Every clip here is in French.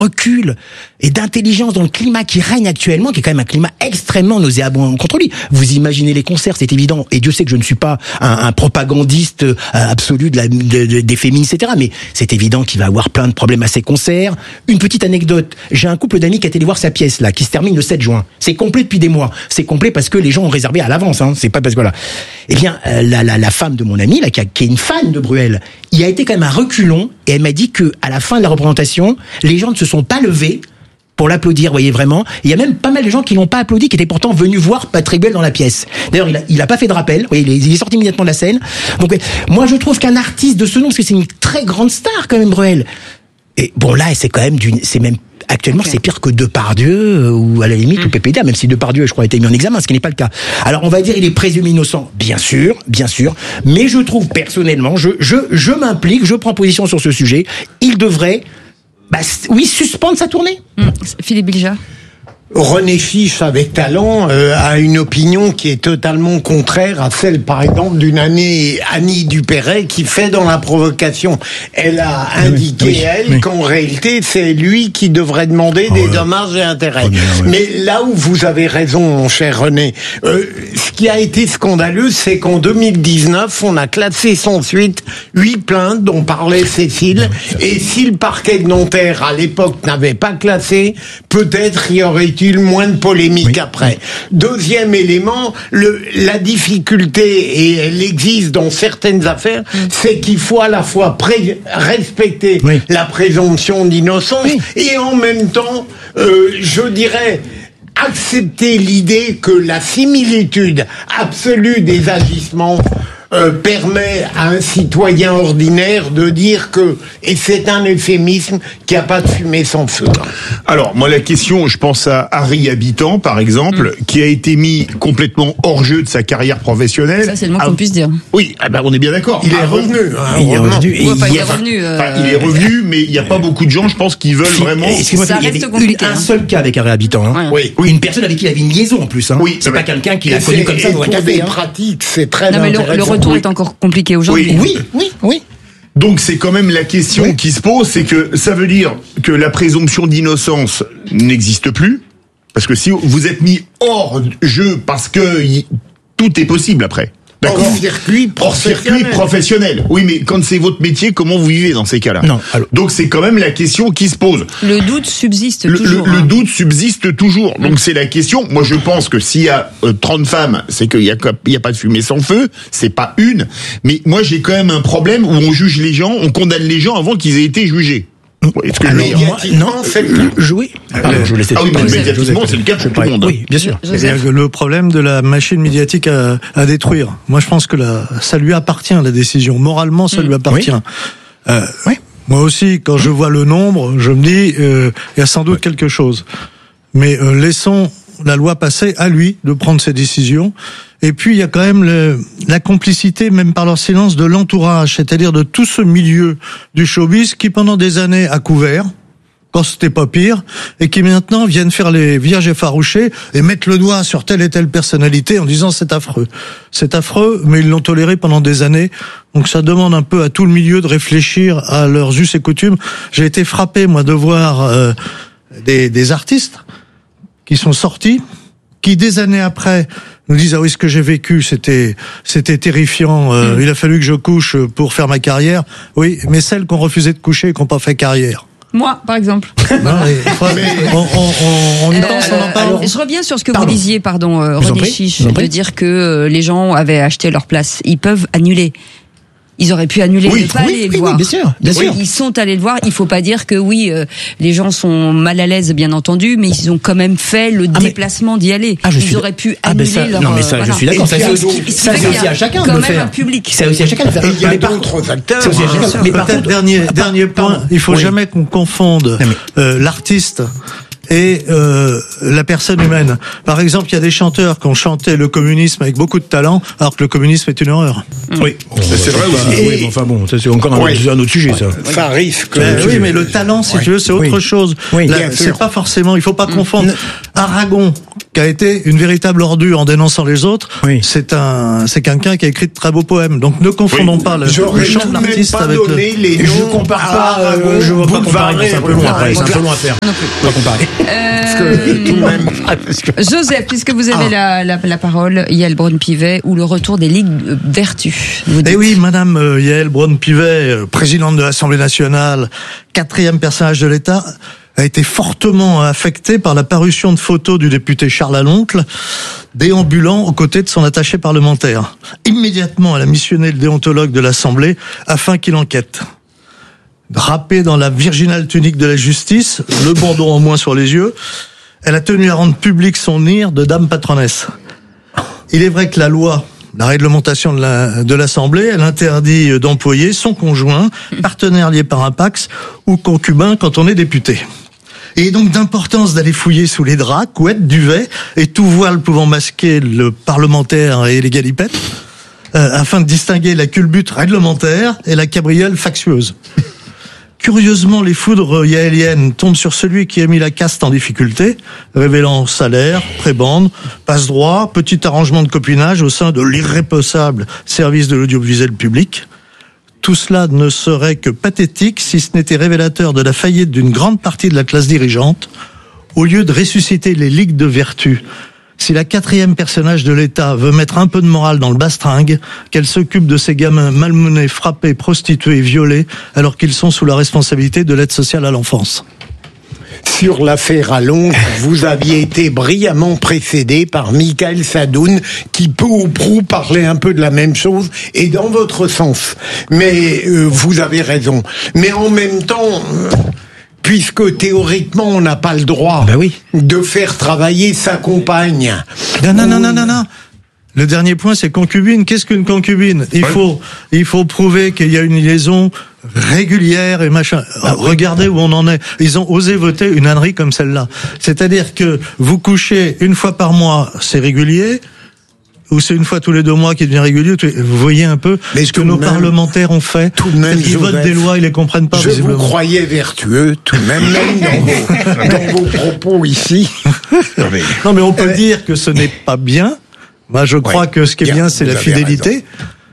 recul et d'intelligence dans le climat qui règne actuellement, qui est quand même un climat extrêmement nauséabond contre lui. Vous imaginez les concerts, c'est évident, et Dieu sait que je ne suis pas un propagandiste absolu des féministes, etc., mais c'est évident qu'il va avoir plein de problèmes à ses concerts. Une petite anecdote, j'ai un couple d'amis qui a été voir sa pièce, là, qui se termine le 7 juin. C'est complet depuis des mois. C'est complet parce que les gens ont réservé à l'avance, hein. C'est pas parce que voilà. Eh bien, la femme de mon ami, là, qui est une fan de Bruel, il a été quand même un reculon, et elle m'a dit que à la fin de la représentation, les gens ne se sont pas levés pour l'applaudir, vous voyez, vraiment. Il y a même pas mal de gens qui l'ont pas applaudi, qui étaient pourtant venus voir Patrick Bruel dans la pièce. D'ailleurs, il a pas fait de rappel, vous voyez, il est sorti immédiatement de la scène. Donc, moi, je trouve qu'un artiste de ce nom, parce que c'est une très grande star, quand même, Bruel. Et bon, là, c'est quand même actuellement, c'est pire que Depardieu, ou à la limite, ou PPDA, même si Depardieu, je crois, a été mis en examen, ce qui n'est pas le cas. Alors, on va dire, il est présumé innocent, bien sûr, mais je trouve, personnellement, je m'implique, je prends position sur ce sujet, il devrait, suspendre sa tournée. Philippe Bilger. René Fiche, avec talent, a une opinion qui est totalement contraire à celle, par exemple, d'une Annie Dupéret, qui fait dans la provocation. Elle a indiqué, qu'en réalité, c'est lui qui devrait demander des dommages et intérêts. Mais là où vous avez raison, mon cher René, ce qui a été scandaleux, c'est qu'en 2019, on a classé sans suite 8 plaintes dont parlait Cécile, et si le parquet de Nanterre, à l'époque, n'avait pas classé, peut-être y aurait moins de polémique après. Deuxième élément, la difficulté, et elle existe dans certaines affaires, c'est qu'il faut à la fois respecter la présomption d'innocence et en même temps, je dirais, accepter l'idée que la similitude absolue des agissements permet à un citoyen ordinaire de dire que, et c'est un euphémisme, qu'il n'y a pas de fumée sans feu. Alors, moi, la question, je pense à Harry Habitant, par exemple, qui a été mis complètement hors jeu de sa carrière professionnelle. Ça, c'est le moins qu'on puisse dire. Oui, on est bien d'accord. Il est revenu. Il est revenu, mais il n'y a pas beaucoup de gens, je pense, qui veulent vraiment... Excusez-moi, il y avait un seul cas avec Harry Habitant. Hein. Oui. Une personne avec qui il avait une liaison, en plus. Hein. Oui. C'est pas quelqu'un qui l'a connu comme ça dans un café. Pour des pratiques, c'est très intéressant. Le retour est encore compliqué aujourd'hui. Oui. Donc c'est quand même la question qui se pose, c'est que ça veut dire que la présomption d'innocence n'existe plus, parce que si vous êtes mis hors jeu parce que tout est possible après. D'accord. Hors circuit professionnel. Oui, mais quand c'est votre métier, comment vous vivez dans ces cas-là? Non. Donc c'est quand même la question qui se pose. Le doute subsiste toujours. Le doute subsiste toujours. Donc c'est la question. Moi je pense que s'il y a 30 femmes, c'est qu'il y a pas de fumée sans feu. C'est pas une. Mais moi j'ai quand même un problème où on juge les gens, on condamne les gens avant qu'ils aient été jugés. Est-ce que je vous laisse médiatiquement, c'est le cas pour tout le monde. Oui, bien sûr. Le problème de la machine médiatique à détruire. Moi, je pense que ça lui appartient, la décision. Moralement, ça lui appartient. Moi aussi, quand je vois le nombre, je me dis, il y a sans doute quelque chose. Mais laissons la loi passer, à lui de prendre ses décisions. Et puis il y a quand même la complicité, même par leur silence, de l'entourage, c'est-à-dire de tout ce milieu du showbiz qui pendant des années a couvert, quand c'était pas pire, et qui maintenant viennent faire les vierges effarouchées et mettre le doigt sur telle et telle personnalité en disant c'est affreux. C'est affreux, mais ils l'ont toléré pendant des années. Donc ça demande un peu à tout le milieu de réfléchir à leurs us et coutumes. J'ai été frappé, moi, de voir des artistes qui sont sortis, qui des années après nous disent ah oui, ce que j'ai vécu c'était terrifiant, il a fallu que je couche pour faire ma carrière. Oui, mais celles qui ont refusé de coucher et qui n'ont pas fait carrière. Moi, par exemple. On y pense, on en parle. Je reviens sur ce que vous disiez, René Chiche, de dire que les gens avaient acheté leur place. Ils peuvent annuler. Ils auraient pu annuler, ne pas aller le voir. Bien sûr. Ils sont allés le voir. Il faut pas dire que les gens sont mal à l'aise, bien entendu, mais ils ont quand même fait le déplacement d'y aller. Ils auraient pu annuler leur... Non, mais ça, je suis d'accord. Ça, c'est aussi à chacun de le faire. Un public. C'est aussi à chacun de le faire. Il y a d'autres acteurs. Mais peut-être dernier point, il faut jamais qu'on confonde l'artiste et la personne humaine. Par exemple, il y a des chanteurs qui ont chanté le communisme avec beaucoup de talent, alors que le communisme est une horreur. Oui, c'est vrai aussi. Oui, mais enfin bon, ça c'est encore un autre sujet, ça. Ça risque. Oui, mais le talent, si tu veux, c'est autre chose. Là, c'est pas forcément. Il faut pas confondre. Aragon qui a été une véritable ordure en dénonçant les autres. Oui. C'est quelqu'un qui a écrit de très beaux poèmes. Donc ne confondons pas le chant de l'artiste avec les je compare pas, je veux pas comparer, c'est un peu long après, c'est un peu long à faire. Pas comparer. Joseph, puisque vous avez la parole, Yael Braun-Pivet, ou le retour des ligues vertus. Eh oui, madame Yael Braun-Pivet, présidente de l'Assemblée nationale, 4e personnage de l'État, a été fortement affectée par la parution de photos du député Charles Aloncle, déambulant aux côtés de son attaché parlementaire. Immédiatement, elle a missionné le déontologue de l'Assemblée afin qu'il enquête. Drapée dans la virginale tunique de la justice, le bandeau en moins sur les yeux, elle a tenu à rendre public son ire de dame patronnesse. Il est vrai que la réglementation de l'Assemblée, elle interdit d'employer son conjoint, partenaire lié par un PACS ou concubin quand on est député. Et donc d'importance d'aller fouiller sous les draps, couettes, duvets et tout voile pouvant masquer le parlementaire et les galipettes, afin de distinguer la culbute réglementaire et la cabriole factueuse. Curieusement, les foudres yaéliennes tombent sur celui qui a mis la caste en difficulté, révélant salaire, prébande, passe-droit, petit arrangement de copinage au sein de l'irrépressible service de l'audiovisuel public. Tout cela ne serait que pathétique si ce n'était révélateur de la faillite d'une grande partie de la classe dirigeante, au lieu de ressusciter les ligues de vertu. Si la 4e personnage de l'État veut mettre un peu de morale dans le bastringue, qu'elle s'occupe de ces gamins malmenés, frappés, prostitués et violés, alors qu'ils sont sous la responsabilité de l'aide sociale à l'enfance. Sur l'affaire Aloncle, vous aviez été brillamment précédé par Michael Sadoun, qui peu ou prou parlait un peu de la même chose, et dans votre sens. Mais vous avez raison. Mais en même temps... puisque théoriquement on n'a pas le droit de faire travailler sa compagne. Non. Le dernier point, c'est concubine. Qu'est-ce qu'une concubine ? Il faut prouver qu'il y a une liaison régulière et machin. Regardez où on en est. Ils ont osé voter une ânerie comme celle-là. C'est-à-dire que vous couchez une fois par mois, c'est régulier. Ou c'est une fois tous les 2 mois qui devient régulier. Vous voyez un peu ce que nos parlementaires ont fait. Tout de même, ils votent des lois, ils les comprennent pas visiblement. Je vous croyais vertueux, tout de même, dans vos propos ici. Non, mais on peut dire que ce n'est pas bien. Moi, je crois que ce qui est bien, c'est la fidélité.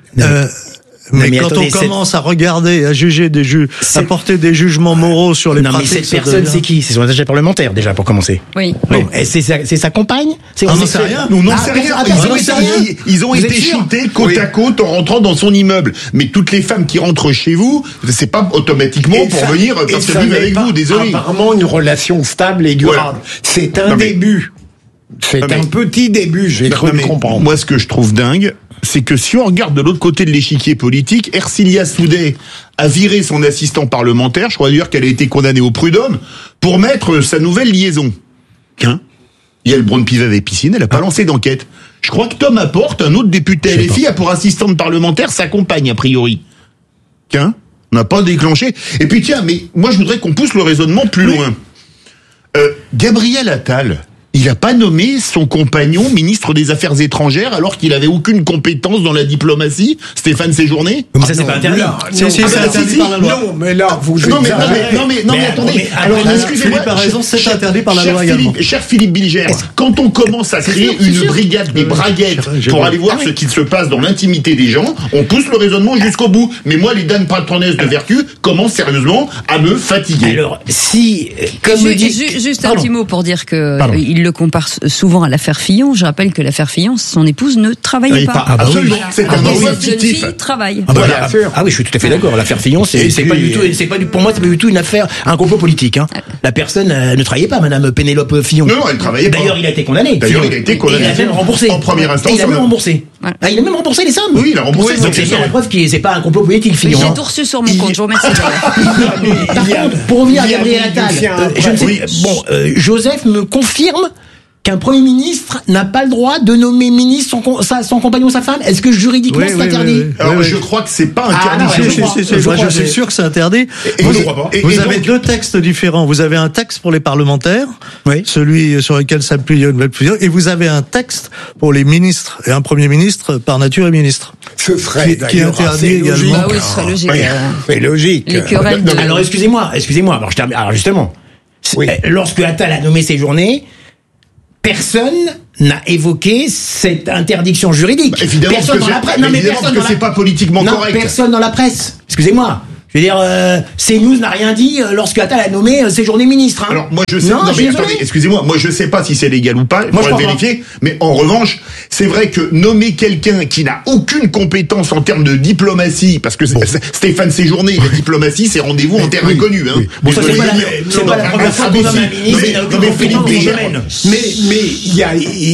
Mais quand attendez, on commence à regarder, à juger à porter des jugements moraux sur les pratiques... Non, mais cette personne, c'est qui ? C'est son attaché parlementaire, déjà, pour commencer. Oui. Bon, et c'est sa compagne ? On n'en sait rien. Nous, on n'en sait rien. Ils ont été chutés côte à côte en rentrant dans son immeuble. Mais toutes les femmes qui rentrent chez vous, c'est pas automatiquement pour venir parce qu'elles vivent avec vous, désolé. Apparemment, une relation stable et durable. C'est un début. C'est un petit début, j'ai cru comprendre. Moi, ce que je trouve dingue, c'est que si on regarde de l'autre côté de l'échiquier politique, Ercilia Soudet a viré son assistant parlementaire, je crois d'ailleurs qu'elle a été condamnée au prud'homme, pour mettre sa nouvelle liaison. Yael Braun-Pivet avait piscine, elle a pas lancé d'enquête. Je crois que Tom Apporte, un autre député LFI, a pour assistante parlementaire sa compagne, a priori. On n'a pas déclenché. Et puis tiens, mais moi je voudrais qu'on pousse le raisonnement plus loin. Gabriel Attal, il n'a pas nommé son compagnon ministre des Affaires étrangères alors qu'il avait aucune compétence dans la diplomatie, Stéphane Séjourné. Mais ça, c'est pas interdit. C'est interdit par la loi. Non, mais là, vous non, mais attendez. Alors, excusez-moi. Philippe a raison, c'est interdit par la loi également. Cher Philippe Bilger, quand on commence à créer une brigade des braguettes pour aller voir ce qui se passe dans l'intimité des gens, on pousse le raisonnement jusqu'au bout. Mais moi, les dames patronnesses de vertu commencent sérieusement à me fatiguer. Alors, si, comme me dit... Juste un petit mot pour dire que il le compare souvent à l'affaire Fillon. Je rappelle que l'affaire Fillon, son épouse ne travaillait pas. Absolument. C'est un envoi fictif. Travaille. Ah oui, je suis tout à fait d'accord. L'affaire Fillon, pour moi, c'est pas du tout une affaire, un complot politique, La personne ne travaillait pas, madame Pénélope Fillon. Non, elle travaillait pas. D'ailleurs, il a été condamné. Et il a même remboursé. En première instance. Il a même remboursé. Ah, il a même remboursé les sommes. Oui, il a remboursé. Donc c'est bien la preuve que c'est pas un complot politique, Fillon. J'ai tout reçu sur mon compte, je vous remercie. Par contre, pour revenir à Gabriel Attal, je ne sais, Joseph me confirme qu'un Premier ministre n'a pas le droit de nommer ministre son compagnon, sa femme. Est-ce que juridiquement c'est interdit? Alors je crois que c'est pas interdit. Je suis sûr que c'est interdit. Vous avez deux textes différents. Vous avez un texte pour les parlementaires, celui sur lequel s'appuie une nouvelle fusion, et vous avez un texte pour les ministres et un Premier ministre par nature et ministre. Ce serait qui interdit également. Ah oui, ce serait logique. C'est logique. Les querelles. Alors excusez-moi. Alors justement, lorsque Attal a nommé ses journées, personne n'a évoqué cette interdiction juridique. Évidemment, personne dans la presse. Non, mais personne parce que c'est pas politiquement correct. Personne dans la presse. Excusez-moi. Je veux dire, CNews n'a rien dit lorsque Attal a nommé séjourné ministre. Hein. Alors moi je sais, non mais attendez, excusez-moi, moi je sais pas si c'est légal ou pas, il faudra vérifier. Mais en revanche, c'est vrai que nommer quelqu'un qui n'a aucune compétence en termes de diplomatie, parce que Stéphane Séjourné, la diplomatie, c'est rendez-vous en terre inconnue. Hein. Bon, ça c'est pas la première fois qu'on nomme un ministre qui n'a aucune compétence dans le domaine. Mais il y a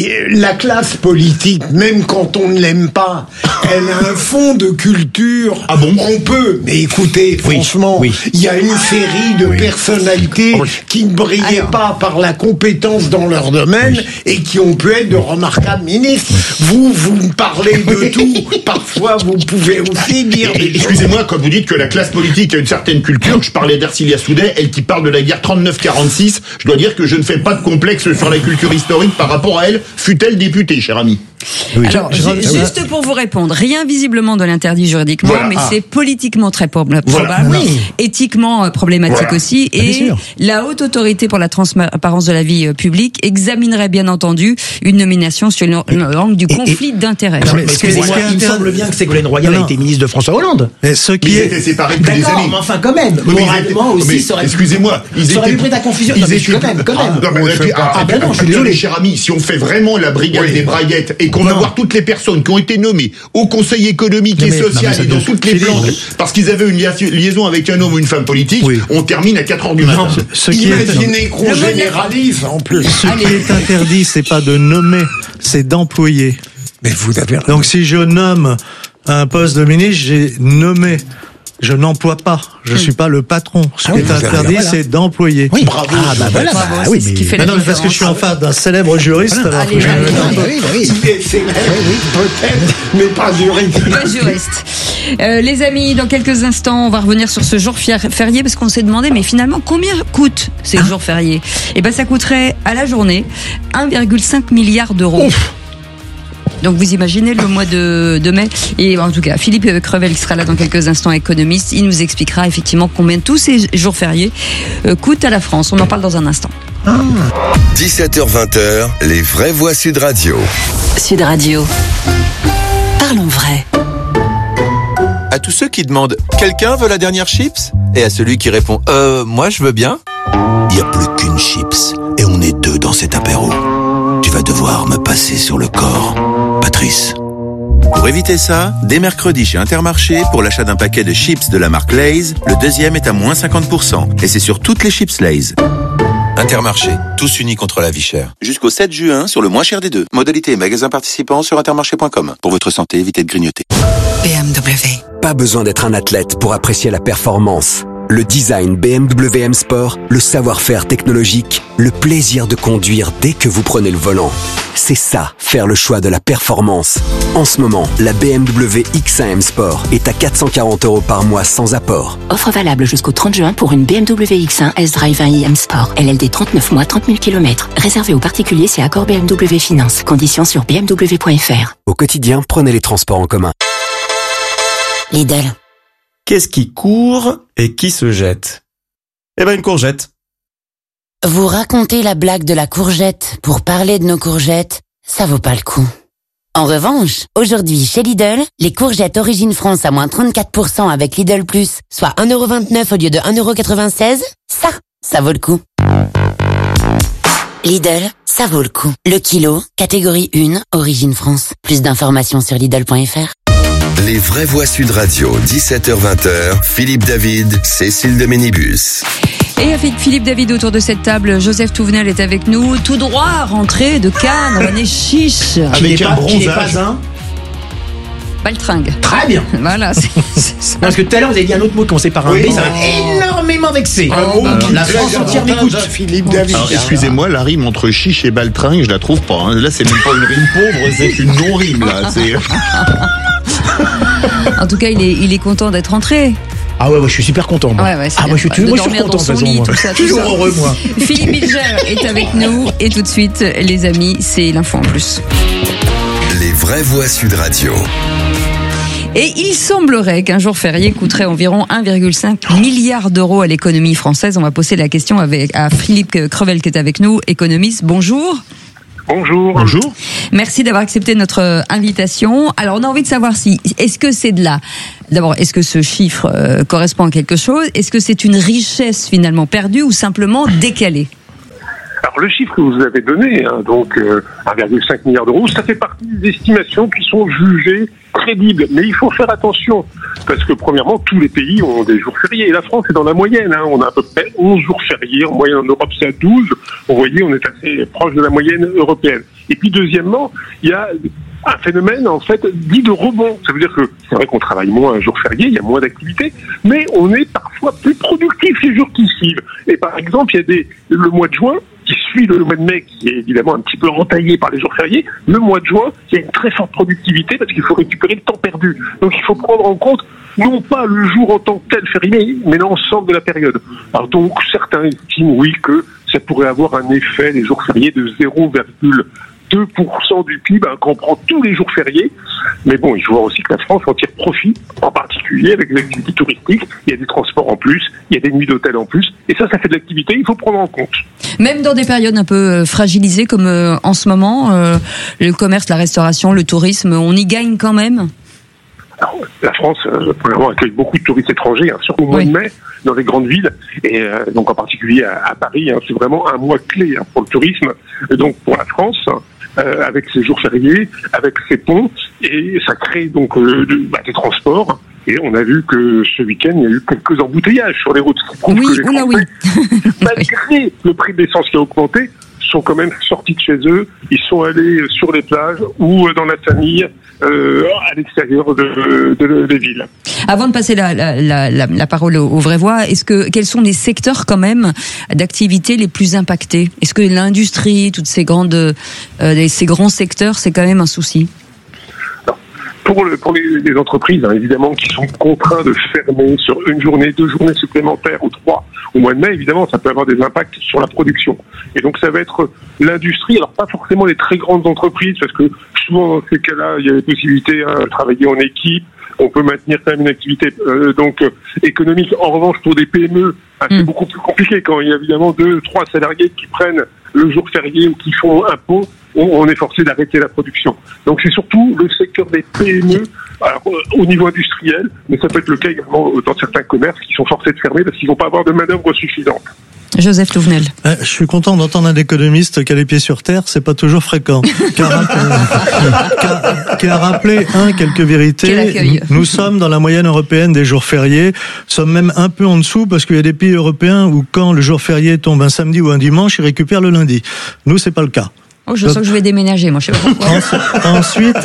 la classe politique, même quand on ne l'aime pas, elle a un fond de culture. Ah bon? On peut, mais écoutez. Franchement, il y a une série de personnalités qui ne brillaient pas par la compétence dans leur domaine et qui ont pu être de remarquables ministres. Vous me parlez de tout. Parfois, vous pouvez aussi dire... Excusez-moi, quand vous dites que la classe politique a une certaine culture, je parlais d'Ercilia Soudet, elle qui parle de la guerre 39-46, je dois dire que je ne fais pas de complexe sur la culture historique par rapport à elle, fut-elle députée, cher ami. Oui, alors, juste pour vous répondre, rien visiblement de l'interdit juridiquement, mais c'est politiquement très probable, éthiquement problématique aussi, et la haute autorité pour la transparence de la vie publique examinerait bien entendu une nomination sur l'angle du conflit d'intérêts. Excusez-moi, il me semble bien que Ségolène Royal a été ministre de François Hollande. Et ceux qui étaient séparés depuis des années. Mais enfin quand même, moralement aussi, ça aurait pu prêter à confusion. Quand même. Je suis désolé, cher ami, si on fait vraiment la brigade des braguettes et qu'on va voir toutes les personnes qui ont été nommées au Conseil économique et social et dans toutes les planches parce qu'ils avaient une liaison avec un homme ou une femme politique, on termine à 4h du matin. Imaginez qu'on généralise en plus. Ce qui est interdit, c'est pas de nommer, c'est d'employer. Mais vous avez raison. Donc si je nomme un poste de ministre, j'ai nommé. Je n'emploie pas. Je suis pas le patron. Ce qui est interdit, c'est d'employer. Oui, bravo. Ah, bah voilà. Oui, c'est ce qui fait la différence. Parce que je suis en face d'un célèbre juriste. Allez, peut-être, mais pas juriste. Pas juriste. Les amis, dans quelques instants, on va revenir sur ce jour férié parce qu'on s'est demandé, mais finalement, combien coûtent ces jours fériés? Eh ben, ça coûterait à la journée 1,5 milliard d'euros. Donc vous imaginez le mois de mai. Et en tout cas, Philippe Crevel qui sera là dans quelques instants, économiste, il nous expliquera effectivement combien tous ces jours fériés coûtent à la France. On en parle dans un instant. 17h-20h, les vraies voix Sud Radio. Sud Radio. Parlons vrai. À tous ceux qui demandent « Quelqu'un veut la dernière chips ?» et à celui qui répond « Moi je veux bien ». Il n'y a plus qu'une chips et on est deux dans cet apéro. Tu vas devoir me passer sur le corps, Patrice. Pour éviter ça, dès mercredi chez Intermarché, pour l'achat d'un paquet de chips de la marque Lay's, le deuxième est à moins 50%. Et c'est sur toutes les chips Lay's. Intermarché, tous unis contre la vie chère. Jusqu'au 7 juin, sur le moins cher des deux. Modalité et magasins participants sur intermarché.com. Pour votre santé, évitez de grignoter. BMW. Pas besoin d'être un athlète pour apprécier la performance. Le design BMW M Sport, le savoir-faire technologique, le plaisir de conduire dès que vous prenez le volant. C'est ça, faire le choix de la performance. En ce moment, la BMW X1 M Sport est à 440 € par mois sans apport. Offre valable jusqu'au 30 juin pour une BMW X1 S-Drive 1i M Sport. LLD 39 mois, 30 000 km. Réservé aux particuliers, c'est accord BMW Finance. Conditions sur bmw.fr. Au quotidien, prenez les transports en commun. Lidl. Qu'est-ce qui court et qui se jette? Eh ben, une courgette. Vous racontez la blague de la courgette pour parler de nos courgettes, ça vaut pas le coup. En revanche, aujourd'hui, chez Lidl, les courgettes Origine France à moins 34% avec Lidl Plus, soit 1,29€ au lieu de 1,96€, ça vaut le coup. Lidl, ça vaut le coup. Le kilo, catégorie 1, Origine France. Plus d'informations sur Lidl.fr. Les vraies voix Sud Radio, 17h-20h, Philippe David, Cécile de Ménibus. Et Philippe David autour de cette table, Joseph Touvenel est avec nous, tout droit rentré de Cannes, René Chiche. Avec un bronzage. Baltringue. Très bien. Voilà. Parce que tout à l'heure, vous avez dit un autre mot qui commençait par un B, ça m'a énormément vexé. La France entière m'écoute. Philippe David. Excusez-moi, la rime entre chiche et baltringue, je la trouve pas. Hein. Là, c'est même pas une rime pauvre, c'est une non-rime, là. En tout cas, il est content d'être rentré. Ah ouais, je suis super content. Moi. Ouais, moi, je suis toujours dormir content dans son lit, tout ça. Toujours heureux, moi. Philippe Bilger est avec nous. Et tout de suite, les amis, c'est l'info en plus. Les vraies voix Sud Radio. Et il semblerait qu'un jour férié coûterait environ 1,5 milliard d'euros à l'économie française. On va poser la question à Philippe Crevel qui est avec nous, économiste. Bonjour. Bonjour. Bonjour. Merci d'avoir accepté notre invitation. Alors, on a envie de savoir est-ce que c'est d'abord, est-ce que ce chiffre correspond à quelque chose? Est-ce que c'est une richesse finalement perdue ou simplement décalée? Alors le chiffre que vous avez donné, donc 1,5 milliard d'euros, ça fait partie des estimations qui sont jugées crédibles. Mais il faut faire attention, parce que premièrement, tous les pays ont des jours fériés. Et la France est dans la moyenne. On a à peu près 11 jours fériés. En moyenne, en Europe, c'est à 12. Vous voyez, on est assez proche de la moyenne européenne. Et puis deuxièmement, il y a un phénomène, en fait, dit de rebond. Ça veut dire que c'est vrai qu'on travaille moins un jour férié, il y a moins d'activité, mais on est parfois plus productif les jours qui suivent. Et par exemple, il y a le mois de juin, qui suit le mois de mai, qui est évidemment un petit peu entaillé par les jours fériés. Le mois de juin, il y a une très forte productivité parce qu'il faut récupérer le temps perdu. Donc il faut prendre en compte non pas le jour en tant que tel férié, mais l'ensemble de la période. Alors donc certains estiment, oui, que ça pourrait avoir un effet, les jours fériés, de 0,2% du PIB, quand on prend tous les jours fériés. Mais bon, il faut voir aussi que la France en tire profit, en particulier avec les activités touristiques. Il y a des transports en plus, il y a des nuits d'hôtel en plus. Et ça fait de l'activité, il faut prendre en compte. Même dans des périodes un peu fragilisées comme en ce moment, le commerce, la restauration, le tourisme, on y gagne quand même? Alors, la France, premièrement, accueille beaucoup de touristes étrangers, surtout au mois de mai, dans les grandes villes, et donc en particulier à Paris. C'est vraiment un mois clé pour le tourisme. Et donc pour la France, avec ses jours fériés, avec ses ponts, et ça crée donc des transports. Et on a vu que ce week-end, il y a eu quelques embouteillages sur les routes. Oui, oui. Malgré le prix de l'essence qui a augmenté, sont quand même sortis de chez eux. Ils sont allés sur les plages ou dans la famille, à l'extérieur des villes. Avant de passer la parole aux Vrévois, quels sont les secteurs quand même d'activité les plus impactés? Est-ce que l'industrie, toutes ces grands secteurs, c'est quand même un souci? Pour les entreprises, évidemment, qui sont contraints de fermer sur une journée, 2 journées supplémentaires ou 3 au mois de mai, évidemment, ça peut avoir des impacts sur la production. Et donc, ça va être l'industrie, alors pas forcément les très grandes entreprises, parce que souvent, dans ces cas-là, il y a la possibilité de travailler en équipe, on peut maintenir quand même une activité économique. En revanche, pour des PME, c'est beaucoup plus compliqué quand il y a évidemment 2-3 salariés qui prennent le jour férié ou qui font un pont. On est forcé d'arrêter la production. Donc c'est surtout le secteur des PME, alors, au niveau industriel, mais ça peut être le cas également dans certains commerces qui sont forcés de fermer parce qu'ils vont pas avoir de manœuvre suffisante. Joseph Louvenel. Je suis content d'entendre un économiste qui a les pieds sur terre, c'est pas toujours fréquent. Qui a rappelé quelques vérités. Nous sommes dans la moyenne européenne des jours fériés. Nous sommes même un peu en dessous parce qu'il y a des pays européens où quand le jour férié tombe un samedi ou un dimanche, ils récupèrent le lundi. Nous, c'est pas le cas. Oh, je sens que je vais déménager, moi, je sais pas pourquoi. Ensuite,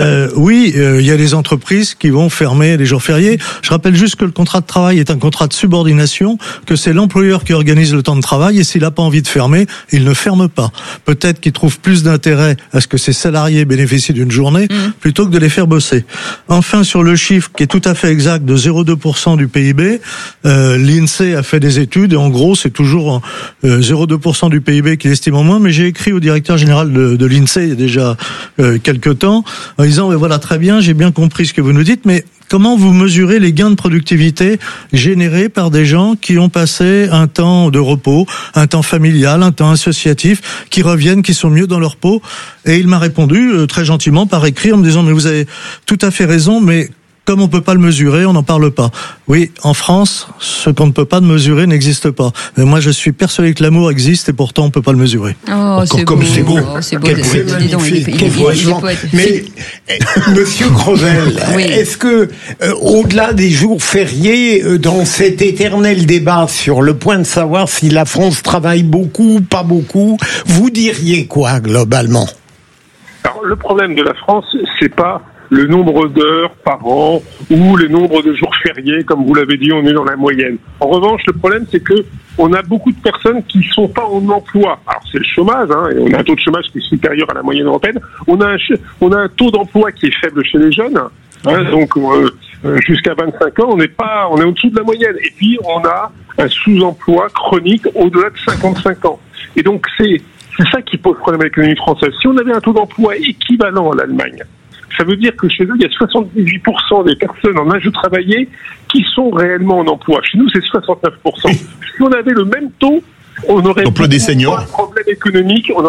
il y a des entreprises qui vont fermer les jours fériés. Je rappelle juste que le contrat de travail est un contrat de subordination, que c'est l'employeur qui organise le temps de travail, et s'il n'a pas envie de fermer, il ne ferme pas. Peut-être qu'il trouve plus d'intérêt à ce que ses salariés bénéficient d'une journée, plutôt que de les faire bosser. Enfin, sur le chiffre qui est tout à fait exact de 0,2% du PIB, l'INSEE a fait des études, et en gros, c'est toujours 0,2% du PIB qu'il estime en moins, mais j'ai écrit au directeur général de l'INSEE il y a déjà quelques temps en disant voilà, très bien, j'ai bien compris ce que vous nous dites, mais comment vous mesurez les gains de productivité générés par des gens qui ont passé un temps de repos, un temps familial, un temps associatif, qui reviennent, qui sont mieux dans leur peau? Et il m'a répondu très gentiment par écrit en me disant mais vous avez tout à fait raison, mais comme on peut pas le mesurer, on n'en parle pas. Oui, en France, ce qu'on ne peut pas mesurer n'existe pas. Mais moi, je suis persuadé que l'amour existe et pourtant on peut pas le mesurer. Oh, c'est beau. C'est beau. C'est magnifique. Mais, Monsieur Crozel, est-ce que, au-delà des jours fériés, dans cet éternel débat sur le point de savoir si la France travaille beaucoup ou pas beaucoup, vous diriez quoi, globalement? Alors, le problème de la France, c'est pas le nombre d'heures par an ou le nombre de jours fériés, comme vous l'avez dit, on est dans la moyenne. En revanche, le problème, c'est que on a beaucoup de personnes qui sont pas en emploi. Alors, c'est le chômage, et on a un taux de chômage qui est supérieur à la moyenne européenne. On a un taux d'emploi qui est faible chez les jeunes, donc jusqu'à 25 ans, on est au-dessous de la moyenne. Et puis, on a un sous-emploi chronique au-delà de 55 ans. Et donc, c'est ça qui pose problème à l'économie française. Si on avait un taux d'emploi équivalent à l'Allemagne, ça veut dire que chez eux, il y a 78% des personnes en âge de travailler qui sont réellement en emploi. Chez nous, c'est 69%. Si on avait le même taux, on aurait emploi des seniors, moins de problèmes économiques, on aurait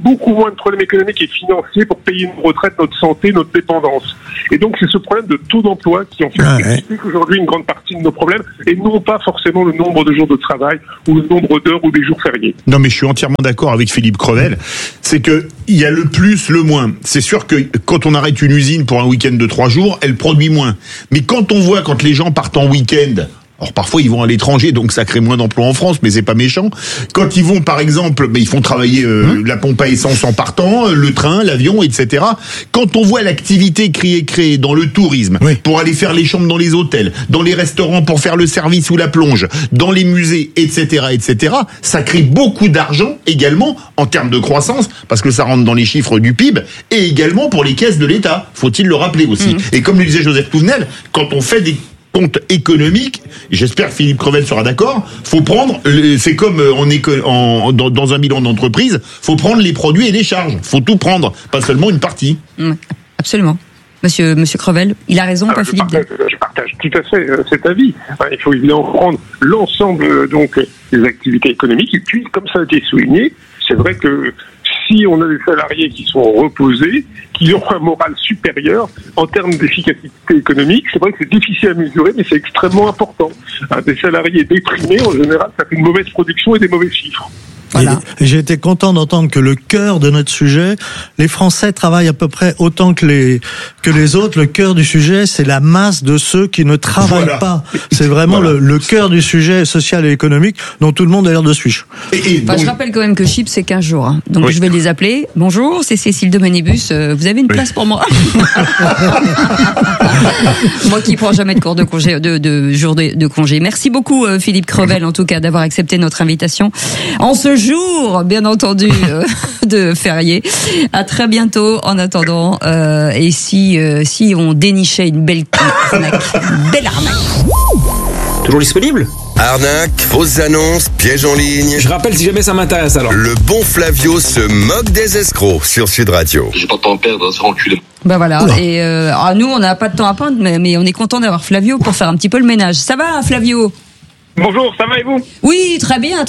beaucoup moins de problèmes économiques et financiers pour payer nos retraites, notre santé, notre dépendance. Et donc c'est ce problème de taux d'emploi qui en fait explique aujourd'hui une grande partie de nos problèmes, et non pas forcément le nombre de jours de travail ou le nombre d'heures ou des jours fériés. Non, mais je suis entièrement d'accord avec Philippe Crevel. C'est que il y a le plus, le moins. C'est sûr que quand on arrête une usine pour un week-end de 3 jours, elle produit moins. Mais quand on voit, quand les gens partent en week-end, alors parfois ils vont à l'étranger, donc ça crée moins d'emplois en France, mais c'est pas méchant. Quand ils vont, par exemple, ils font travailler la pompe à essence en partant, le train, l'avion, etc. Quand on voit l'activité créée dans le tourisme, pour aller faire les chambres dans les hôtels, dans les restaurants pour faire le service ou la plonge, dans les musées, etc., ça crée beaucoup d'argent également en termes de croissance, parce que ça rentre dans les chiffres du PIB, et également pour les caisses de l'État, faut-il le rappeler aussi. Et comme le disait Joseph Touvenel, quand on fait des compte économique, j'espère que Philippe Crevel sera d'accord, faut prendre, c'est comme dans un bilan d'entreprise, faut prendre les produits et les charges, faut tout prendre, pas seulement une partie. Absolument. Monsieur Crevel, il a raison, pas Philippe? Je partage tout à fait cet avis. Il faut évidemment prendre l'ensemble donc des activités économiques, et puis, comme ça a été souligné, c'est vrai que si on a des salariés qui sont reposés, qui ont un moral supérieur en termes d'efficacité économique, c'est vrai que c'est difficile à mesurer, mais c'est extrêmement important. Des salariés déprimés, en général, ça fait une mauvaise production et des mauvais chiffres. Voilà. J'ai été content d'entendre que le cœur de notre sujet, les Français travaillent à peu près autant que les autres. Le cœur du sujet, c'est la masse de ceux qui ne travaillent pas. C'est vraiment le cœur du sujet social et économique dont tout le monde a l'air de suivre. Je rappelle quand même que Chips, c'est 15 jours. Donc je vais les appeler. Bonjour, c'est Cécile de Menibus. Vous avez une place pour moi? Moi qui prends jamais de cours de congé, de jour de congé. Merci beaucoup Philippe Crevel, en tout cas, d'avoir accepté notre invitation en ce jour, bien entendu, de férié. À très bientôt. En attendant, et si on dénichait une belle arnaque. Toujours disponible? Arnaque, fausses annonces, pièges en ligne. Je rappelle si jamais ça m'intéresse alors. Le bon Flavio se moque des escrocs sur Sud Radio. J'ai pas de temps à perdre, c'est enculé. Bah voilà. Et nous, on n'a pas de temps à perdre, mais on est content d'avoir Flavio pour faire un petit peu le ménage. Ça va, Flavio? Bonjour, ça va et vous? Oui, très bien.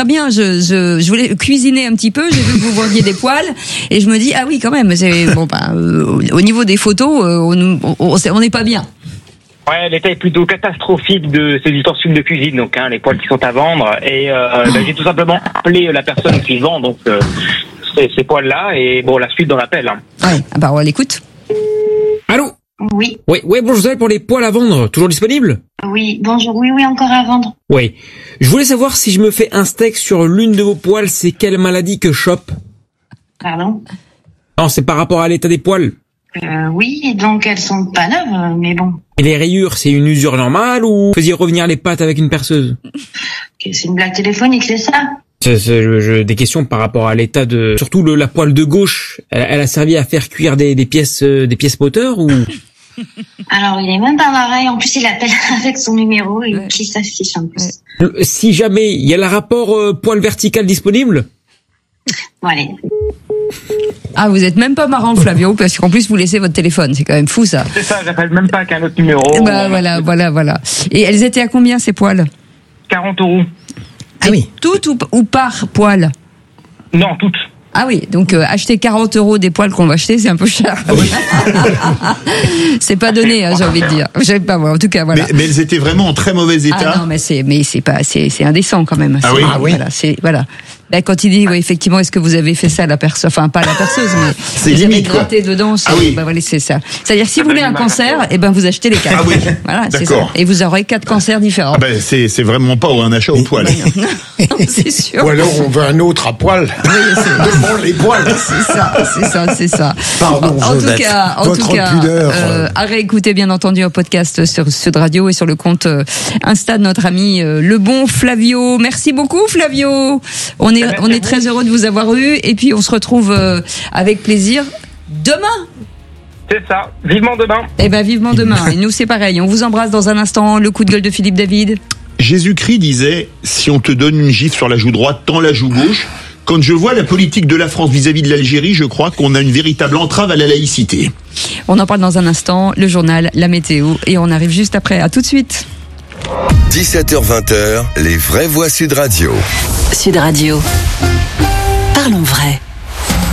Je voulais cuisiner un petit peu, j'ai vu que vous vendiez des poêles, et je me dis, ah oui, quand même, au niveau des photos, on n'est pas bien. Ouais, l'état est plutôt catastrophique de ces ustensiles de cuisine, donc les poêles qui sont à vendre, et j'ai tout simplement appelé la personne qui vend donc ces poêles-là, et la suite dans l'appel. Ouais, on l'écoute. Allô? Oui. Oui, bonjour, vous avez pour les poêles à vendre, toujours disponible? Oui, bonjour, oui, encore à vendre. Oui. Je voulais savoir si je me fais un steak sur l'une de vos poêles, c'est quelle maladie que je chope? Pardon? Non, c'est par rapport à l'état des poêles. Oui, donc elles sont pas neuves, mais bon. Et les rayures, c'est une usure normale ou vous faisiez revenir les pâtes avec une perceuse? C'est une blague téléphonique, c'est ça? Des questions par rapport à l'état de... Surtout la poêle de gauche, elle a servi à faire cuire des pièces moteurs ou... Alors, il est même pas pareil. En plus, il appelle avec son numéro et qui s'affiche en plus. Si jamais, il y a le rapport poêle vertical disponible? Bon, allez. Ah, vous êtes même pas marrant, Flavio, parce qu'en plus, vous laissez votre téléphone. C'est quand même fou, ça. C'est ça, j'appelle même pas qu'un autre numéro. Bah, voilà. Et elles étaient à combien, ces poêles? 40 €. Ah oui. Toutes ou par poêle? Non, toutes. Ah oui, donc acheter 40 € des poêles qu'on va acheter, c'est un peu cher. Oui. C'est pas donné, j'ai envie de dire. J'aime pas, en tout cas, voilà. Mais elles étaient vraiment en très mauvais état. Ah non, mais c'est indécent quand même. Ah oui. Voilà. Ben, quand il dit, effectivement, est-ce que vous avez fait ça à la perceuse, enfin pas à la perceuse, mais vous avez gratté dedans, c'est ça. C'est-à-dire, si vous voulez un cancer, vous achetez les 4. Ah oui. Voilà, c'est ça. Et vous aurez 4 cancers différents. C'est vraiment pas un achat au poil. C'est sûr. Ou alors on veut un autre à poil. Devant les poils. C'est ça. Pardon, en tout cas, à réécouter bien entendu un podcast sur Sud Radio et sur le compte Insta de notre ami le bon Flavio. Merci beaucoup, Flavio. On est très heureux de vous avoir eu, et puis on se retrouve avec plaisir demain. C'est ça, vivement demain. Vivement demain. Et nous, c'est pareil. On vous embrasse dans un instant. Le coup de gueule de Philippe David. Jésus-Christ disait, si on te donne une gifle sur la joue droite, tends la joue gauche. Quand je vois la politique de la France vis-à-vis de l'Algérie, je crois qu'on a une véritable entrave à la laïcité. On en parle dans un instant. Le journal, la météo, et on arrive juste après. À tout de suite. 17h-20h, les vraies voix Sud Radio. Sud Radio. Parlons vrai.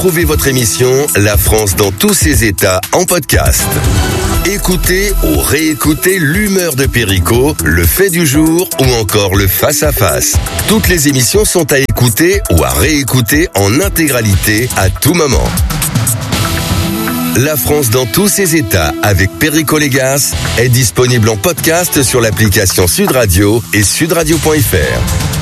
Retrouvez votre émission La France dans tous ses états en podcast. Écoutez ou réécoutez l'humeur de Perico, le fait du jour ou encore le face-à-face. Toutes les émissions sont à écouter ou à réécouter en intégralité à tout moment. La France dans tous ses états avec Perico Légas est disponible en podcast sur l'application Sud Radio et sudradio.fr.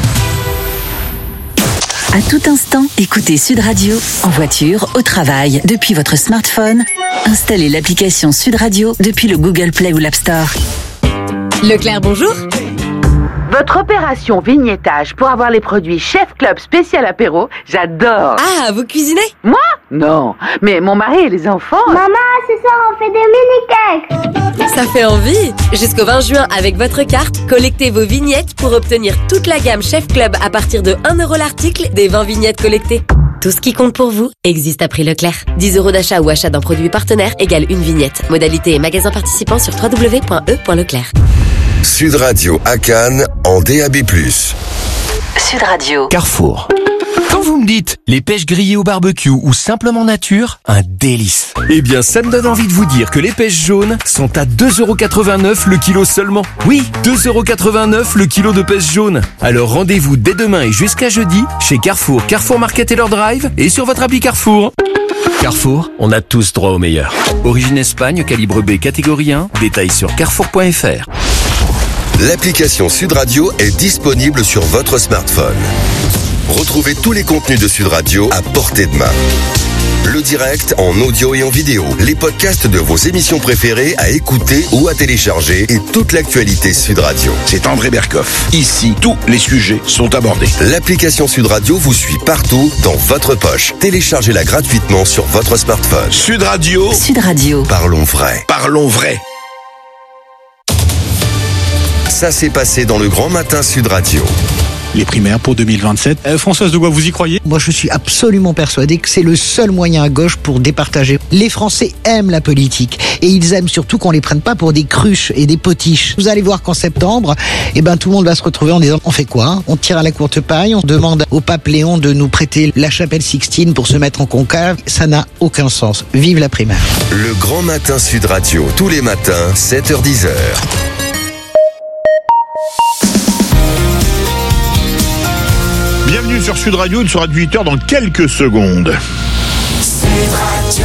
À tout instant, écoutez Sud Radio, en voiture, au travail, depuis votre smartphone. Installez l'application Sud Radio depuis le Google Play ou l'App Store. Leclerc, bonjour. Votre opération vignettage pour avoir les produits Chef Club spécial apéro, j'adore. Ah, vous cuisinez? Moi? Non, mais mon mari et les enfants... Maman, ce soir on fait des mini-cakes. Ça fait envie. Jusqu'au 20 juin, avec votre carte, collectez vos vignettes pour obtenir toute la gamme Chef Club à partir de 1 € l'article des 20 vignettes collectées. Tout ce qui compte pour vous existe à prix Leclerc. 10 € d'achat ou achat d'un produit partenaire égale une vignette. Modalité et magasin participant sur www.e.leclerc. Sud Radio à Cannes en DAB+. Sud Radio. Carrefour. Quand vous me dites les pêches grillées au barbecue ou simplement nature, un délice. Eh bien, ça me donne envie de vous dire que les pêches jaunes sont à 2,89 € le kilo seulement. Oui, 2,89 € le kilo de pêches jaunes. Alors rendez-vous dès demain et jusqu'à jeudi chez Carrefour, Carrefour Market et leur drive et sur votre appli Carrefour. Carrefour, on a tous droit au meilleur. Origine Espagne, calibre B, catégorie 1. Détails sur carrefour.fr. L'application Sud Radio est disponible sur votre smartphone. Retrouvez tous les contenus de Sud Radio à portée de main. Le direct en audio et en vidéo, les podcasts de vos émissions préférées à écouter ou à télécharger et toute l'actualité Sud Radio. C'est André Berkoff. Ici, tous les sujets sont abordés. L'application Sud Radio vous suit partout dans votre poche. Téléchargez-la gratuitement sur votre smartphone. Sud Radio. Sud Radio. Parlons vrai. Parlons vrai. Ça s'est passé dans le Grand Matin Sud Radio. Les primaires pour 2027. Françoise de Goua, vous y croyez? Moi, je suis absolument persuadé que c'est le seul moyen à gauche pour départager. Les Français aiment la politique et ils aiment surtout qu'on les prenne pas pour des cruches et des potiches. Vous allez voir qu'en septembre, tout le monde va se retrouver en disant on fait quoi, hein? On tire à la courte paille, on demande au pape Léon de nous prêter la chapelle Sixtine pour se mettre en conclave. Ça n'a aucun sens. Vive la primaire. Le Grand Matin Sud Radio, tous les matins, 7h-10h. Bienvenue sur Sud Radio, il sera de 8h dans quelques secondes. Sud Radio.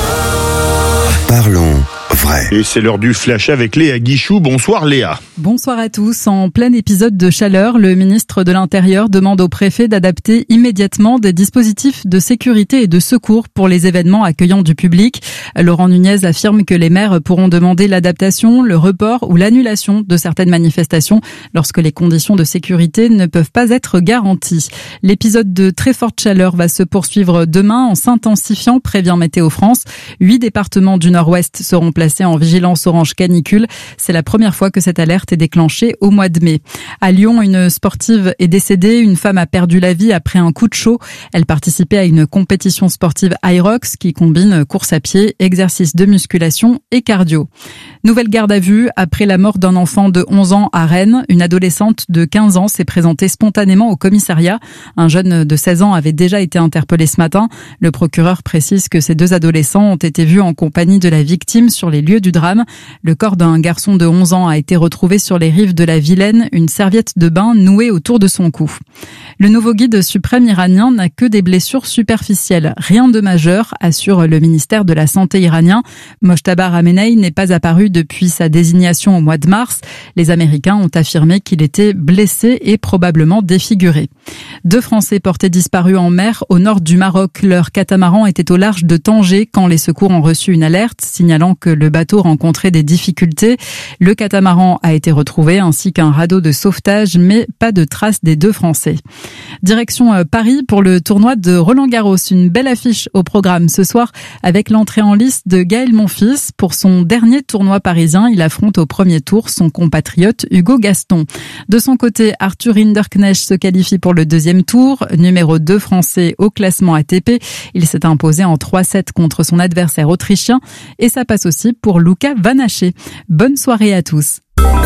Parlons vrai. Et c'est l'heure du flash avec Léa Guichou. Bonsoir Léa. Bonsoir à tous. En plein épisode de chaleur, le ministre de l'Intérieur demande au préfet d'adapter immédiatement des dispositifs de sécurité et de secours pour les événements accueillant du public. Laurent Nunez affirme que les maires pourront demander l'adaptation, le report ou l'annulation de certaines manifestations lorsque les conditions de sécurité ne peuvent pas être garanties. L'épisode de très forte chaleur va se poursuivre demain en s'intensifiant, prévient Météo France. 8 départements du Nord-Ouest seront placés en vigilance orange canicule. C'est la première fois que cette alerte est déclenchée au mois de mai. À Lyon, une sportive est décédée. Une femme a perdu la vie après un coup de chaud. Elle participait à une compétition sportive Hyrox qui combine course à pied, exercice de musculation et cardio. Nouvelle garde à vue après la mort d'un enfant de 11 ans à Rennes. Une adolescente de 15 ans s'est présentée spontanément au commissariat. Un jeune de 16 ans avait déjà été interpellé ce matin. Le procureur précise que ces 2 adolescents ont été vus en compagnie de la victime sur les lieux du drame. Le corps d'un garçon de 11 ans a été retrouvé sur les rives de la Vilaine, une serviette de bain nouée autour de son cou. Le nouveau guide suprême iranien n'a que des blessures superficielles. Rien de majeur, assure le ministère de la Santé iranien. Mojtaba Khamenei n'est pas apparu depuis sa désignation au mois de mars. Les Américains ont affirmé qu'il était blessé et probablement défiguré. 2 Français portés disparus en mer au nord du Maroc. Leur catamaran était au large de Tanger quand les secours ont reçu une alerte signalant que le bateau rencontrait des difficultés. Le catamaran a été retrouvé ainsi qu'un radeau de sauvetage, mais pas de traces des 2 Français. Direction Paris pour le tournoi de Roland-Garros. Une belle affiche au programme ce soir avec l'entrée en lice de Gaël Monfils. Pour son dernier tournoi parisien, il affronte au premier tour son compatriote Hugo Gaston. De son côté, Arthur Hinderknecht se qualifie pour le 2e tour. Numéro 2 français au classement ATP. Il s'est imposé en 3-7 contre son adversaire autrichien. Et ça passe aussi pour Luca Van Haché. Bonne soirée à tous.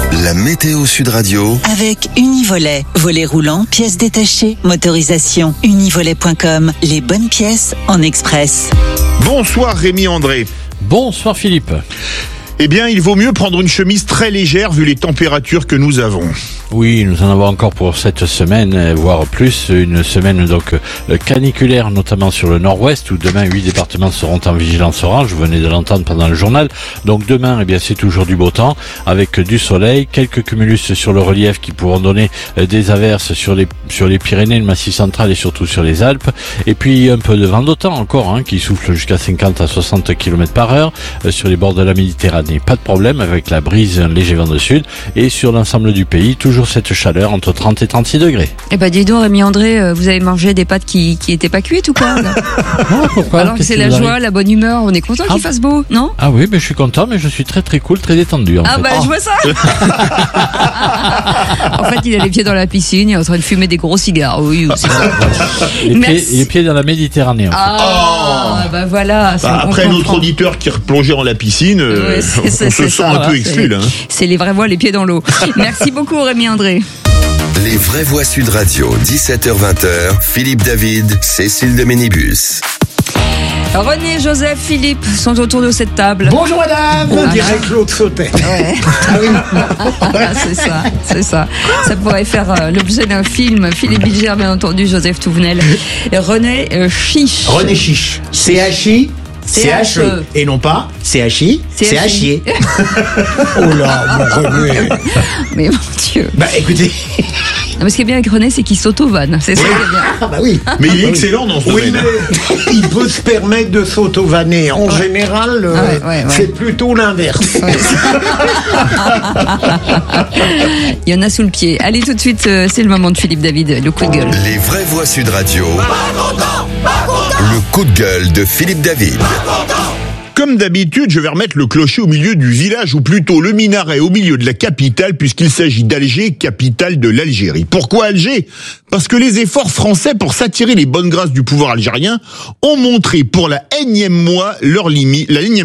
La météo Sud Radio. Avec Univolet. Volet roulant, pièces détachées, motorisation. Univolet.com. Les bonnes pièces en express. Bonsoir Rémi André. Bonsoir Philippe. Eh bien, il vaut mieux prendre une chemise très légère vu les températures que nous avons. Oui, nous en avons encore pour cette semaine, voire plus. Une semaine donc caniculaire, notamment sur le nord-ouest, où demain 8 départements seront en vigilance orange. Vous venez de l'entendre pendant le journal. Donc demain, eh bien, c'est toujours du beau temps, avec du soleil, quelques cumulus sur le relief qui pourront donner des averses sur les Pyrénées, le Massif central et surtout sur les Alpes. Et puis un peu de vent d'automne encore, qui souffle jusqu'à 50 à 60 km par heure sur les bords de la Méditerranée. Pas de problème avec la brise, un léger vent de sud. Et sur l'ensemble du pays, toujours cette chaleur entre 30 et 36 degrés. Eh ben, dis donc, Rémi André, vous avez mangé des pâtes qui étaient pas cuites ou quoi, là? Pourquoi? Alors que c'est la joie, la bonne humeur, on est content qu'il fasse beau, non? Ah oui, mais je suis content, mais je suis très très cool, très détendu, en fait. Je vois ça! En fait, il a les pieds dans la piscine, il est en train de fumer des gros cigares, oui, c'est ça. Les pieds dans la Méditerranée, en fait. Voilà. Après notre auditeur qui replongeait dans la piscine, on se sent un peu exclu, là. C'est les vraies voix, les pieds dans l'eau. Merci beaucoup, Rémi André. Les vraies voix Sud Radio, 17h-20h, Philippe David, Cécile de Ménibus. René, Joseph, Philippe sont autour de cette table. Bonjour madame. On dirait Claude Sautet. Ouais. C'est ça. Ça pourrait faire l'objet d'un film. Philippe Bilger, bien entendu, Joseph Touvenel. René Chiche. René Chiche. C-H-I. C-H-E. Et non pas C-H-I, C-H-I. Oh là, mon René. Mais mon Dieu. Écoutez. Non, mais ce qui est bien avec René, c'est qu'il s'auto-vanne. C'est ça qui est bien. Ah oui. Mais il est excellent dans ce domaine. Mais il peut se permettre de s'auto-vanner. En général, c'est plutôt l'inverse. Il y en a sous le pied. Allez, tout de suite, c'est le moment de Philippe David, le coup de gueule. Les vraies voix Sud Radio. Le coup de gueule de Philippe David. Comme d'habitude, je vais remettre le clocher au milieu du village, ou plutôt le minaret au milieu de la capitale, puisqu'il s'agit d'Alger, capitale de l'Algérie. Pourquoi Alger? Parce que les efforts français pour s'attirer les bonnes grâces du pouvoir algérien ont montré pour la énième fois leur limite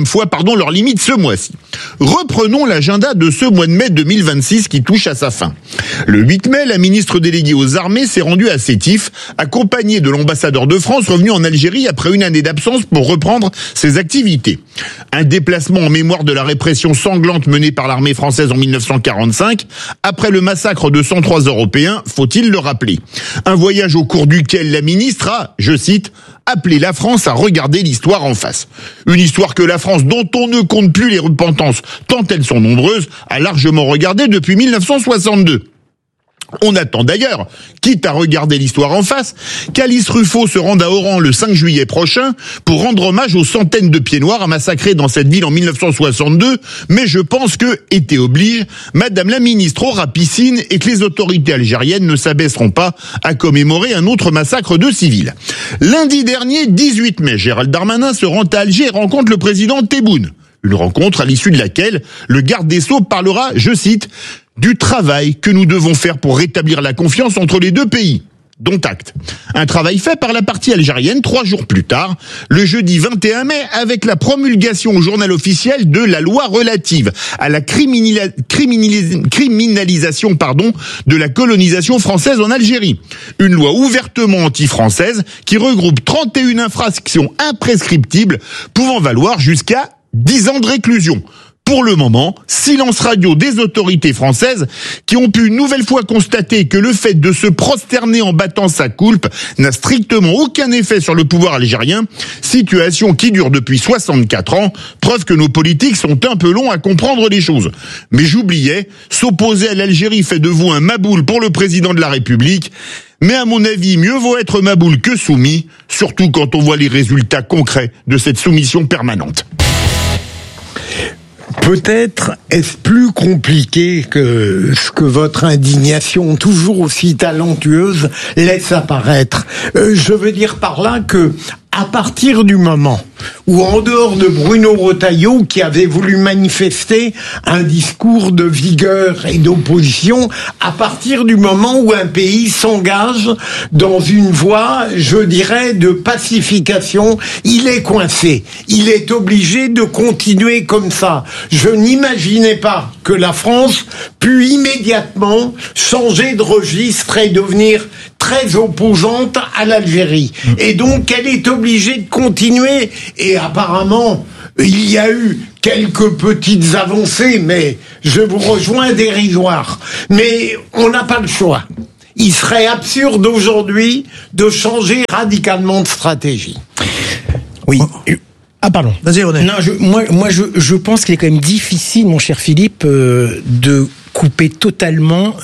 ce mois-ci. Reprenons l'agenda de ce mois de mai 2026 qui touche à sa fin. Le 8 mai, la ministre déléguée aux armées s'est rendue à Sétif, accompagnée de l'ambassadeur de France revenu en Algérie après une année d'absence pour reprendre ses activités. Un déplacement en mémoire de la répression sanglante menée par l'armée française en 1945, après le massacre de 103 Européens, faut-il le rappeler. Un voyage au cours duquel la ministre a, je cite, appelé la France à regarder l'histoire en face. Une histoire que la France, dont on ne compte plus les repentances, tant elles sont nombreuses, a largement regardée depuis 1962. On attend d'ailleurs, quitte à regarder l'histoire en face, qu'Alice Ruffo se rende à Oran le 5 juillet prochain pour rendre hommage aux centaines de pieds noirs massacrés dans cette ville en 1962, mais je pense que, été oblige, Madame la ministre aura piscine et que les autorités algériennes ne s'abaisseront pas à commémorer un autre massacre de civils. Lundi dernier, 18 mai, Gérald Darmanin se rend à Alger et rencontre le président Tebboune. Une rencontre à l'issue de laquelle le garde des Sceaux parlera, je cite, du travail que nous devons faire pour rétablir la confiance entre les deux pays. Dont acte. Un travail fait par la partie algérienne 3 jours plus tard, le jeudi 21 mai, avec la promulgation au journal officiel de la loi relative à la criminalisation de la colonisation française en Algérie. Une loi ouvertement anti-française qui regroupe 31 infractions imprescriptibles pouvant valoir jusqu'à 10 ans de réclusion. Pour le moment, silence radio des autorités françaises qui ont pu une nouvelle fois constater que le fait de se prosterner en battant sa coulpe n'a strictement aucun effet sur le pouvoir algérien, situation qui dure depuis 64 ans, preuve que nos politiques sont un peu longs à comprendre les choses. Mais j'oubliais, s'opposer à l'Algérie fait de vous un maboule pour le président de la République. Mais à mon avis, mieux vaut être maboule que soumis, surtout quand on voit les résultats concrets de cette soumission permanente. Peut-être est-ce plus compliqué que ce que votre indignation, toujours aussi talentueuse, laisse apparaître. Je veux dire par là que, à partir du moment ou en dehors de Bruno Retailleau qui avait voulu manifester un discours de vigueur et d'opposition à partir du moment où un pays s'engage dans une voie, je dirais, de pacification. Il est coincé. Il est obligé de continuer comme ça. Je n'imaginais pas que la France pût immédiatement changer de registre et devenir très opposante à l'Algérie. Et donc, elle est obligée de continuer. Et apparemment, il y a eu quelques petites avancées, mais je vous rejoins, dérisoires. Mais on n'a pas le choix. Il serait absurde aujourd'hui de changer radicalement de stratégie. Oui. Ah pardon. Vas-y René. Non, je pense qu'il est quand même difficile, mon cher Philippe, de couper totalement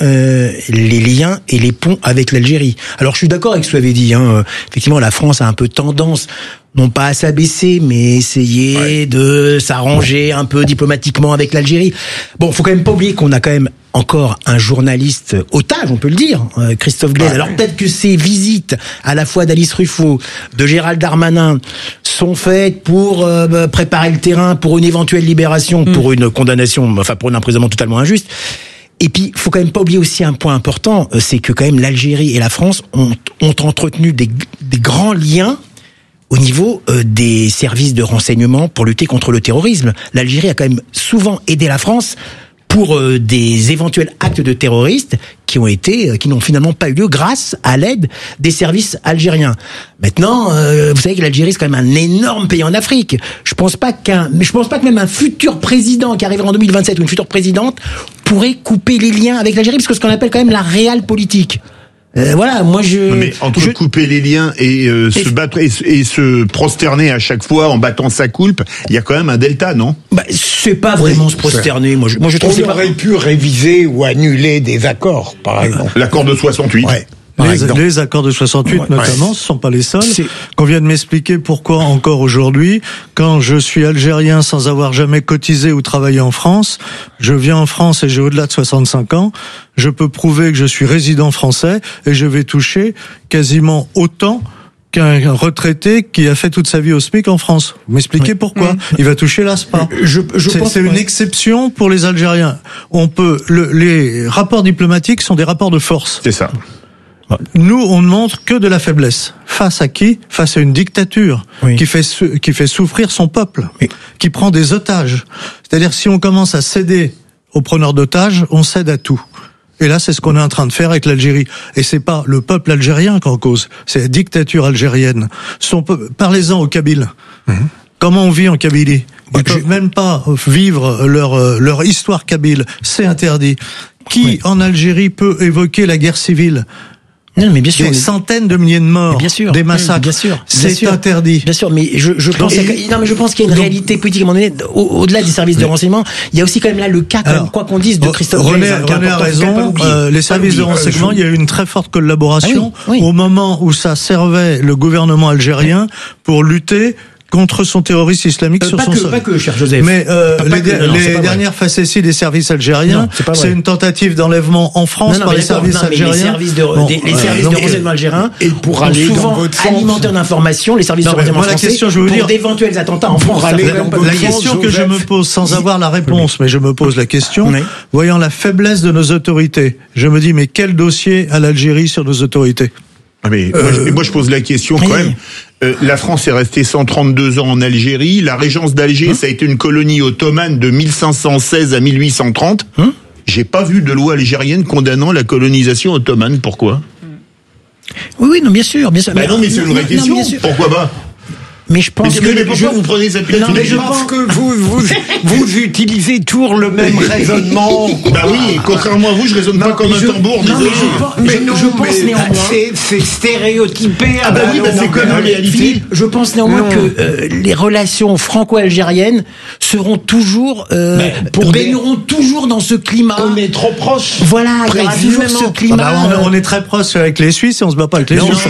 les liens et les ponts avec l'Algérie. Alors je suis d'accord avec ce que vous avez dit. Effectivement, la France a un peu tendance, non pas à s'abaisser, mais essayer de s'arranger un peu diplomatiquement avec l'Algérie. Bon, faut quand même pas oublier qu'on a quand même encore un journaliste otage, on peut le dire, Christophe Glaise. Alors peut-être que ces visites à la fois d'Alice Ruffo, de Gérald Darmanin, sont faites pour préparer le terrain pour une éventuelle libération, pour une condamnation, enfin pour un emprisonnement totalement injuste. Et puis, faut quand même pas oublier aussi un point important, c'est que quand même l'Algérie et la France ont entretenu des grands liens au niveau des services de renseignement pour lutter contre le terrorisme. L'Algérie a quand même souvent aidé la France pour des éventuels actes de terroristes qui n'ont finalement pas eu lieu grâce à l'aide des services algériens. Maintenant, vous savez que l'Algérie c'est quand même un énorme pays en Afrique. Je pense pas que même un futur président qui arrivera en 2027 ou une future présidente pourrait couper les liens avec l'Algérie, parce que ce qu'on appelle quand même la réelle politique. Voilà, moi Mais entre couper les liens et se battre et se prosterner à chaque fois en battant sa coulpe, il y a quand même un delta, non? C'est pas vraiment se prosterner. Moi, je trouve qu'on aurait pu réviser ou annuler des accords, par exemple. L'accord de 68. Ouais. Les accords de 68 notamment, ce sont pas les seuls. Qu'on vient de m'expliquer pourquoi encore aujourd'hui, quand je suis algérien sans avoir jamais cotisé ou travaillé en France, je viens en France et j'ai au-delà de 65 ans, je peux prouver que je suis résident français et je vais toucher quasiment autant qu'un retraité qui a fait toute sa vie au SMIC en France. Vous m'expliquez pourquoi? Il va toucher l'ASPA. C'est une exception pour les Algériens. Les rapports diplomatiques sont des rapports de force. C'est ça. Nous, on ne montre que de la faiblesse. Face à qui? Face à une dictature qui fait souffrir son peuple, qui prend des otages. C'est-à-dire, si on commence à céder aux preneurs d'otages, on cède à tout. Et là, c'est ce qu'on est en train de faire avec l'Algérie. Et c'est pas le peuple algérien qu'en cause, c'est la dictature algérienne. Parlez-en aux Kabyles. Comment on vit en Kabylie? Ils peuvent même pas vivre leur histoire kabyle. C'est interdit. Qui, en Algérie, peut évoquer la guerre civile? Non, mais bien sûr, des centaines de milliers de morts, bien sûr, des massacres, bien sûr, c'est interdit. Bien sûr, mais je pense qu'il y a une réalité politique à un moment donné, au-delà des services de renseignement. Il y a aussi quand même là le cas, quoi qu'on dise, de Christophe Glaise. René a raison. Les services de renseignement, il y a eu une très forte collaboration au moment où ça servait le gouvernement algérien pour lutter contre son terrorisme islamique sur son sol. Pas que, cher Joseph. Mais les dernières facéties des services algériens, c'est une tentative d'enlèvement en France par les services algériens. Les services de renseignement algériens, et pour aller souvent alimentaires d'informations, les services de renseignement français, pour d'éventuels attentats en France. La question que je me pose, sans avoir la réponse, mais je me pose la question, voyant la faiblesse de nos autorités, je me dis, mais quel dossier à l'Algérie sur nos autorités? Moi, je pose la question quand même. La France est restée 132 ans en Algérie. La régence d'Alger, ça a été une colonie ottomane de 1516 à 1830. J'ai pas vu de loi algérienne condamnant la colonisation ottomane. Pourquoi? Oui, non, bien sûr. Non, mais c'est une vraie question. Pourquoi pas? Mais je pense pourquoi vous prenez cette non, mais je pense que vous utilisez toujours le même raisonnement. Bah oui, contrairement à vous, je raisonne pas comme un tambour. Mais je pense néanmoins. C'est stéréotypé. Ah bah oui, c'est comme en réalité. Je pense néanmoins que les relations franco-algériennes seront toujours, baigneront toujours dans ce climat. On est trop proches. Voilà, il y aura toujours ce climat. On est très proches avec les Suisses et on se bat pas avec les Suisses.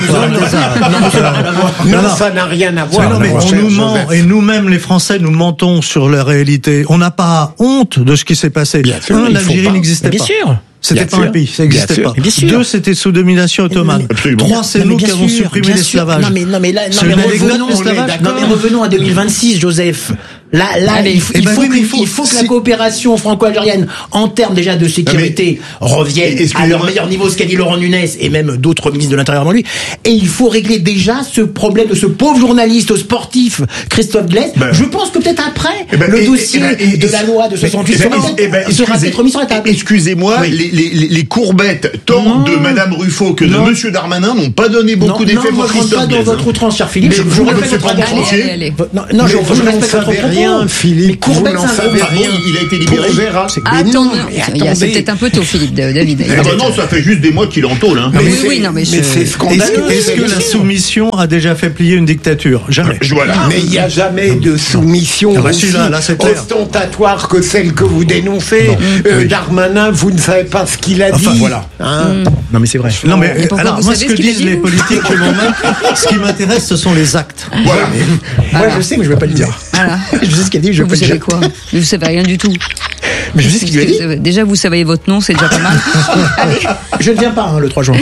Non, ça n'a rien à voir. Non, mais on nous ment, et nous-mêmes, les Français, nous mentons sur la réalité. On n'a pas honte de ce qui s'est passé. Bien sûr, l'Algérie n'existait pas. Bien sûr. C'était pas un pays, ça n'existait pas. 2, c'était sous domination ottomane. 3, c'est nous qui avons supprimé l'esclavage. Revenons à 2026, Joseph. Là, il faut que la coopération franco-algérienne, en termes déjà de sécurité, revienne à leur meilleur niveau, ce qu'a dit Laurent Nunez et même d'autres ministres de l'Intérieur avant lui. Et il faut régler déjà ce problème de ce pauvre journaliste sportif, Christophe Glaise. Je pense que peut-être après, le dossier de la loi de 68 sera peut-être remis sur la table. Excusez-moi, les courbettes tant de Madame Ruffo que de Monsieur Darmanin n'ont pas donné beaucoup d'effet pour Christophe Glaise. Dans votre outrance, cher Philippe, je vous respecte votre outrancier. Non, je respecte votre rien, Philippe. Vous n'en savez rien. Il a été libéré. C'est peut-être un peu tôt, Philippe, David. Non, ça fait juste des mois qu'il est en tôle. Mais c'est scandaleux. Est-ce que la soumission a déjà fait plier une dictature? Jamais. Mais il n'y a jamais de soumission aussi ostentatoire que celle que vous dénoncez. Darmanin, vous ne savez pas ce qu'il a dit. Voilà. Non, mais c'est vrai. Non, mais alors, moi, ce que disent les politiques, ce qui m'intéresse, ce sont les actes. Voilà. Moi, je sais, mais je ne vais pas le dire. Voilà. Je sais ce qu'il a dit, je ne vais pas le dire. Vous savez quoi? Vous savez rien du tout. Mais je sais ce qu'il lui a dit. Déjà, vous savez votre nom, c'est déjà pas mal. Allez. Je ne viens pas le 3 juin.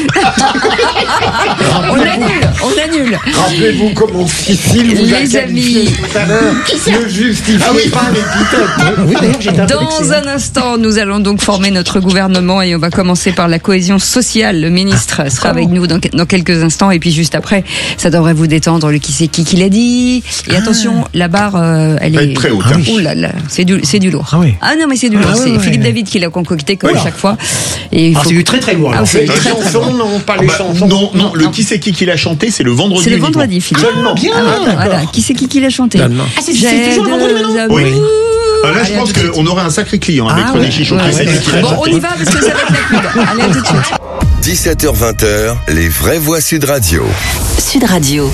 On annule. Rappelez-vous comment Cécile vous a amis, ne justifie pas l'épithète. Dans un instant, nous allons donc former notre gouvernement et on va commencer par la cohésion sociale. Le ministre sera avec nous dans quelques instants et puis juste après, ça devrait vous détendre le qui c'est qui l'a dit. Et attention, la barre, elle est très haute. Ouh là là, c'est du lourd. Ah non, mais c'est du lourd. C'est Philippe David qui l'a concocté comme à chaque fois. Et c'est du très très lourd. Les chansons, non, pas les chansons. Non, le qui c'est qui l'a chanté, c'est le vendredi. C'est le vendredi, Philippe. Bien. Voilà, qui c'est qui l'a chanté? C'est toujours le vendredi maintenant. Oui. Là, je pense qu'on aurait un sacré client avec René Chichon. Bon, on y va parce que ça va être la pub. Allez, à tout de suite. 17h-20h, les vraies voix Sud Radio. Sud Radio.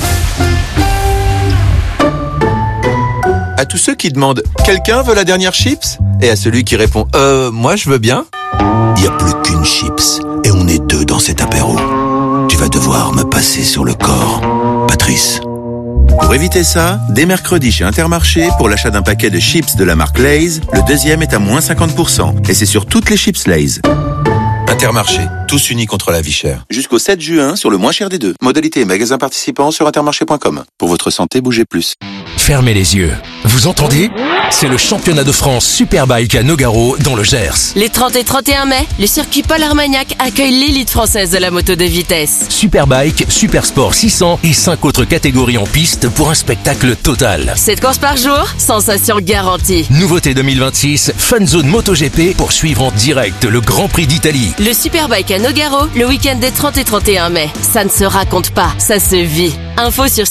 À tous ceux qui demandent « Quelqu'un veut la dernière chips ?» et à celui qui répond « Moi, je veux bien ». Il n'y a plus qu'une chips et on est 2 dans cet apéro. Tu vas devoir me passer sur le corps, Patrice. Pour éviter ça, dès mercredi chez Intermarché, pour l'achat d'un paquet de chips de la marque Lay's, le deuxième est à moins 50%. Et c'est sur toutes les chips Lay's. Intermarché, tous unis contre la vie chère. Jusqu'au 7 juin sur le moins cher des deux. Modalité et magasins participants sur intermarché.com. Pour votre santé, bougez plus. Fermez les yeux. Vous entendez? C'est le championnat de France Superbike à Nogaro dans le Gers. Les 30 et 31 mai, le circuit Paul Armagnac accueille l'élite française de la moto de vitesse. Superbike, Supersport 600 et 5 autres catégories en piste pour un spectacle total. 7 courses par jour, sensation garantie. Nouveauté 2026, Fun Zone MotoGP pour suivre en direct le Grand Prix d'Italie. Le Superbike à Nogaro, le week-end des 30 et 31 mai. Ça ne se raconte pas, ça se vit. Info sur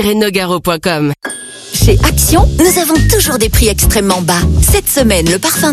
circuit-nogaro.com. Chez Action, nous avons toujours des prix extrêmement bas. Cette semaine, le parfum